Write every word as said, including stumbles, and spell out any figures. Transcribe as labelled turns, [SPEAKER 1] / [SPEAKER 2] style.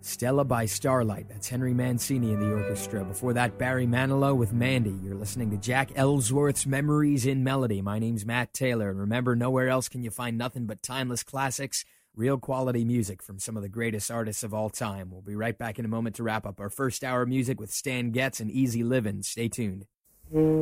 [SPEAKER 1] Stella by Starlight. That's Henry Mancini in the orchestra. Before that, Barry Manilow with Mandy. You're listening to Jack Ellsworth's Memories in Melody. My name's Matt Taylor, and remember, nowhere else can you find nothing but timeless classics, real quality music from some of the greatest artists of all time. We'll be right back in a moment to wrap up our first hour of music with Stan Getz and Easy Livin'. Stay tuned.